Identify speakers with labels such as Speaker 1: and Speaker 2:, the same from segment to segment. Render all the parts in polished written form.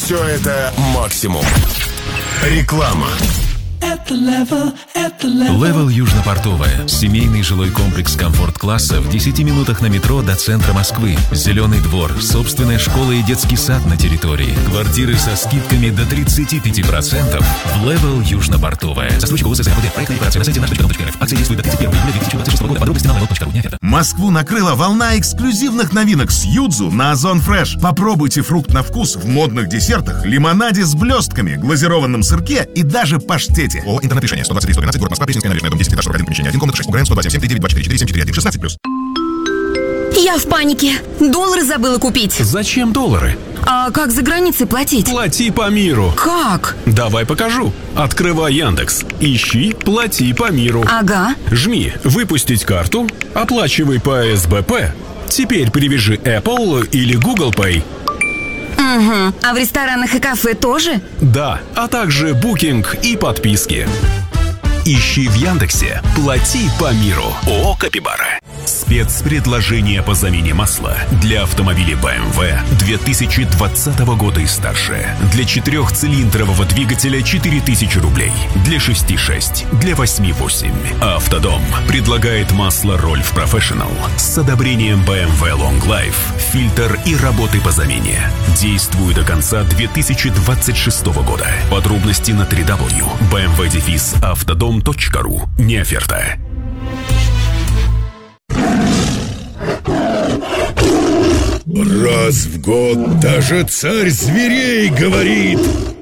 Speaker 1: все это максимум. Реклама.
Speaker 2: Level Южно-Портовая. Семейный жилой комплекс комфорт-класса в 10 минутах на метро до центра Москвы. Зеленый двор, собственная школа и детский сад на территории. Квартиры со скидками до 35% в Level Южно-Портовая. Застройщик ОСС РФД. Проектная операция на сайте nаш.ру. Акция действует до 31 июля 2026 года. Подробности на level.ru.
Speaker 3: Москву накрыла волна эксклюзивных новинок с Юдзу на Озон Фреш. Попробуйте фрукт на вкус в модных десертах, лимонаде с блестками, глазированном сырке и даже паштете. ООО «Интернет-решение». 123-112, город Москва, Пресненская набережная, дом 10, этаж 41, помещение 1, комната 6, УГРН 127 3924 4741, 16+.
Speaker 4: Я в панике. Доллары забыла купить.
Speaker 5: Зачем доллары?
Speaker 4: А как за границей платить?
Speaker 5: Плати по миру.
Speaker 4: Как?
Speaker 5: Давай покажу. Открывай Яндекс. Ищи «Плати по миру».
Speaker 4: Ага.
Speaker 5: Жми «Выпустить карту», оплачивай по СБП. Теперь привяжи Apple или Google Pay.
Speaker 4: Угу. А в ресторанах и кафе тоже?
Speaker 5: Да, а также букинг и подписки. Ищи в Яндексе «Плати по миру». ООО «Капибара». Спецпредложение по замене масла для автомобилей BMW 2020 года и старше. Для 4-цилиндрового двигателя 4000 рублей. Для 6.6, для 8.8. Автодом предлагает масло Rolf Professional с одобрением BMW Long Life, фильтр и работы по замене. Действует до конца 2026 года. Подробности на www.bmw-автодом.ру. Не оферта.
Speaker 6: Раз в год даже царь зверей говорит.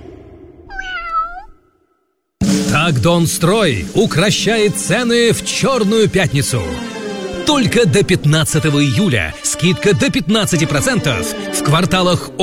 Speaker 7: Так Донстрой укращает цены в Черную пятницу. Только до 15 июля скидка до 15% в кварталах